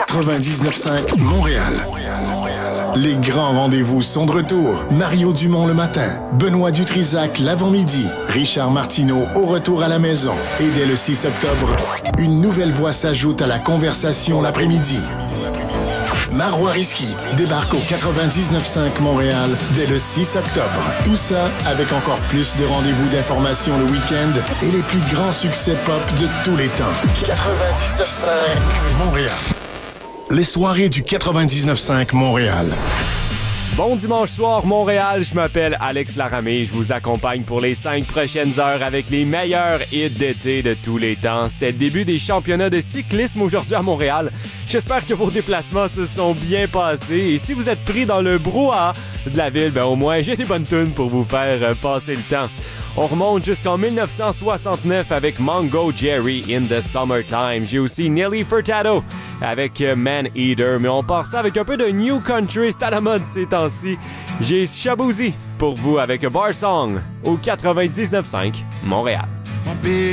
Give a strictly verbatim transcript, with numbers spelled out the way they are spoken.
quatre-vingt-dix-neuf cinq Montréal. Les grands rendez-vous sont de retour. Mario Dumont le matin, Benoît Dutrisac l'avant-midi, Richard Martineau au retour à la maison. Et dès le six octobre, une nouvelle voix s'ajoute à la conversation l'après-midi. Marois Risky débarque au quatre-vingt-dix-neuf cinq Montréal dès le six octobre. Tout ça avec encore plus de rendez-vous d'information le week-end et les plus grands succès pop de tous les temps. quatre-vingt-dix-neuf cinq Montréal. Les soirées du quatre-vingt-dix-neuf cinq Montréal. Bon dimanche soir, Montréal. Je m'appelle Alex Laramée. Je vous accompagne pour les cinq prochaines heures avec les meilleurs hits d'été de tous les temps. C'était le début des championnats de cyclisme aujourd'hui à Montréal. J'espère que vos déplacements se sont bien passés. Et si vous êtes pris dans le brouhaha de la ville, ben au moins j'ai des bonnes tunes pour vous faire passer le temps. On remonte jusqu'en dix-neuf cent soixante-neuf avec Mongo Jerry in the Summertime. J'ai aussi Nelly Furtado avec Man Eater, mais on part ça avec un peu de New Country, c'est à la mode ces temps-ci. J'ai Shaboozey pour vous avec Bar Song au quatre-vingt-dix-neuf cinq Montréal.